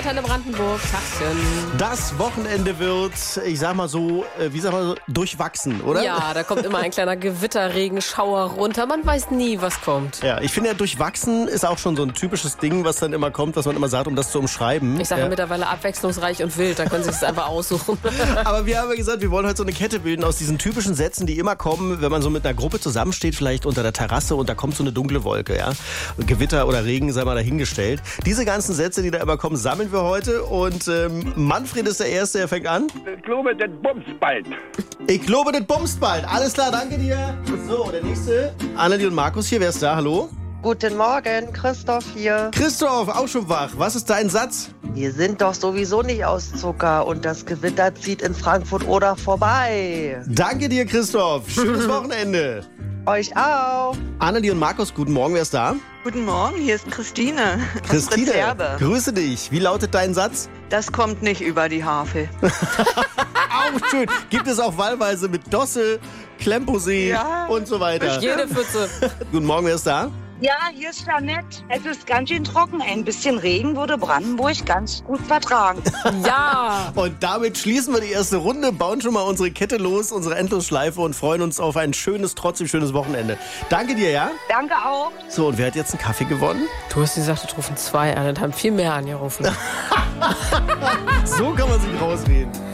Antenne Brandenburg, Tachchen. Das Wochenende wird, ich sag mal so, durchwachsen, oder? Ja, da kommt immer ein kleiner Gewitterregenschauer runter. Man weiß nie, was kommt. Ja, ich finde ja, durchwachsen ist auch schon so ein typisches Ding, was dann immer kommt, was man immer sagt, um das zu umschreiben. Ich sage mittlerweile abwechslungsreich und wild, da können Sie es einfach aussuchen. Aber wir haben ja gesagt, wir wollen heute so eine Kette bilden aus diesen typischen Sätzen, die immer kommen, wenn man so mit einer Gruppe zusammensteht, vielleicht unter der Terrasse und da kommt so eine dunkle Wolke, ja. Gewitter oder Regen, sei mal dahingestellt. Diese ganzen Sätze, die da immer kommen, sammeln wir heute und Manfred ist der Erste, der fängt an. Ich glaube, das bumst bald. Ich glaube, das bumst bald. Alles klar, danke dir. So, der Nächste. Annelie und Markus hier, wer ist da? Hallo? Guten Morgen, Christoph hier. Christoph, auch schon wach. Was ist dein Satz? Wir sind doch sowieso nicht aus Zucker und das Gewitter zieht in Frankfurt oder vorbei. Danke dir, Christoph. Schönes Wochenende. Euch auch. Annelie und Markus, guten Morgen, wer ist da? Guten Morgen, hier ist Christine. Christine, Fritz Erbe. grüße dich. Wie lautet dein Satz? Das kommt nicht über die Harfe. Auch schön. Gibt es auch wahlweise mit Dosse, Klemposee Ja. und so weiter. Jede Pfütze. Guten Morgen, wer ist da? Ja, hier ist Janette. Es ist ganz schön trocken. Ein bisschen Regen würde Brandenburg ganz gut vertragen. Ja. Und damit schließen wir die erste Runde, bauen schon mal unsere Kette los, unsere Endlosschleife und freuen uns auf ein schönes, trotzdem schönes Wochenende. Danke dir, ja? Danke auch. So, und wer hat jetzt einen Kaffee gewonnen? Du hast gesagt, es rufen 2 an und haben viel mehr angerufen. So kann man sich rausreden.